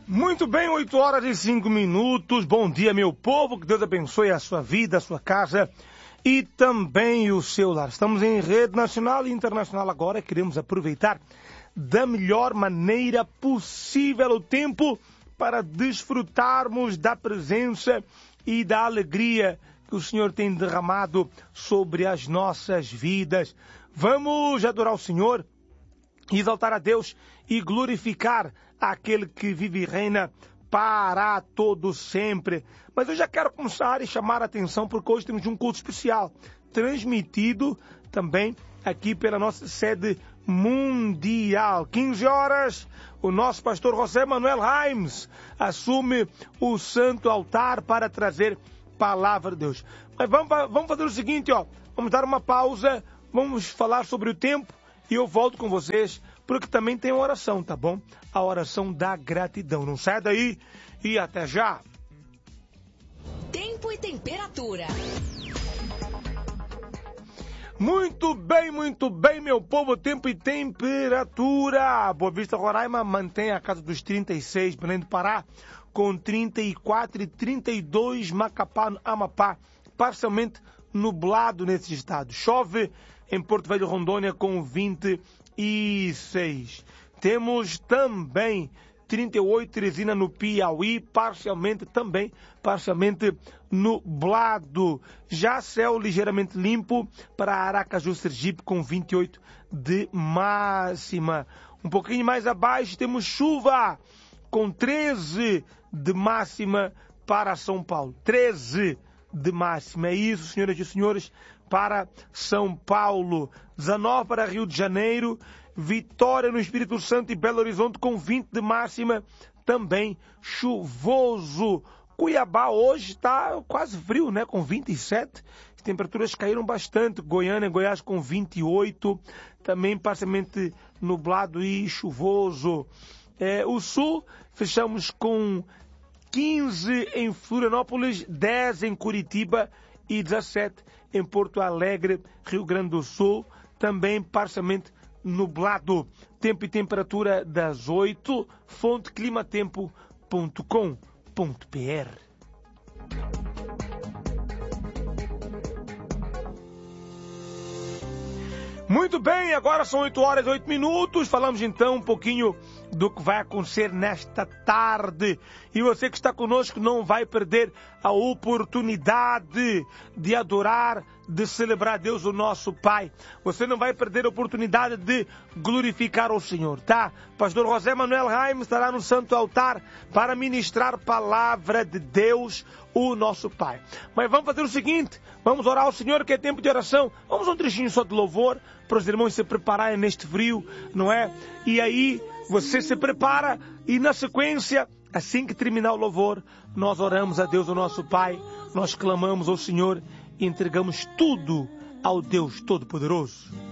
Muito bem, 8h05. Bom dia, meu povo. Que Deus abençoe a sua vida, a sua casa e também o seu lar. Estamos em rede nacional e internacional agora. Queremos aproveitar da melhor maneira possível o tempo para desfrutarmos da presença e da alegria que o Senhor tem derramado sobre as nossas vidas. Vamos adorar o Senhor, exaltar a Deus e glorificar aquele que vive e reina para todo sempre. Mas eu já quero começar e chamar a atenção porque hoje temos um culto especial, transmitido também aqui pela nossa sede mundial. 15 horas, o nosso pastor José Manuel Raimes assume o santo altar para trazer palavra de Deus. Mas vamos fazer o seguinte, vamos dar uma pausa, vamos falar sobre o tempo e eu volto com vocês, porque também tem uma oração, tá bom? A oração da gratidão. Não sai daí e até já! Tempo e temperatura. Muito bem, meu povo. Tempo e temperatura. Boa Vista, Roraima mantém a casa dos 36, Belém do Pará com 34 e 32, Macapá, Amapá, parcialmente nublado nesse estado. Chove em Porto Velho, Rondônia com 26. Temos também 38, Teresina no Piauí, parcialmente nublado. Já céu ligeiramente limpo para Aracaju, Sergipe com 28 de máxima. Um pouquinho mais abaixo temos chuva com 13 de máxima para São Paulo. 13 de máxima. É isso, senhoras e senhores, para São Paulo. 19 para Rio de Janeiro. Vitória no Espírito Santo e Belo Horizonte com 20 de máxima, também chuvoso. Cuiabá hoje está quase frio, né? Com 27. As temperaturas caíram bastante. Goiânia, Goiás com 28, também parcialmente nublado e chuvoso. O sul, fechamos com 15 em Florianópolis, 10 em Curitiba e 17 em Porto Alegre, Rio Grande do Sul, também parcialmente nublado. Tempo e temperatura das 8, fonte climatempo.com.br. Muito bem, agora são 8h08. Falamos então um pouquinho do que vai acontecer nesta tarde. E você que está conosco não vai perder a oportunidade de adorar, de celebrar a Deus, o nosso Pai. Você não vai perder a oportunidade de glorificar o Senhor, tá? Pastor José Manuel Raimes estará no santo altar para ministrar palavra de Deus, o nosso Pai. Mas vamos fazer o seguinte, vamos orar ao Senhor, que é tempo de oração. Vamos um trechinho só de louvor, para os irmãos se prepararem neste frio, não é? E aí você se prepara e na sequência, assim que terminar o louvor, nós oramos a Deus, o nosso Pai, nós clamamos ao Senhor e entregamos tudo ao Deus Todo-Poderoso.